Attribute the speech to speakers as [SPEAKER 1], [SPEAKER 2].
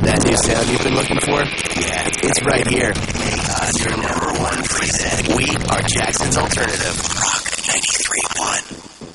[SPEAKER 1] That new sound you've been looking for?
[SPEAKER 2] Yeah.
[SPEAKER 1] It's right here.
[SPEAKER 2] Your number one preset.
[SPEAKER 1] We are Jackson's Alternative.
[SPEAKER 2] Rock 93.1.